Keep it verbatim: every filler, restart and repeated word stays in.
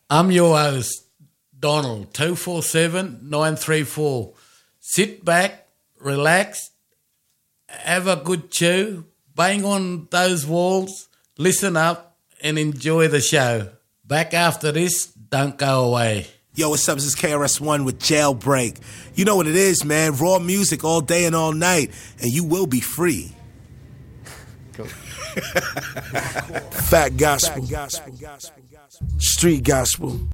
I'm your host, Donald, two four seven, nine three four. Sit back, relax, have a good chew, bang on those walls, listen up, and enjoy the show. Back after this, don't go away. Yo, what's up? This is K R S One with Jailbreak. You know what it is, man. Raw music all day and all night, and you will be free. Cool. Fat gospel. Street gospel.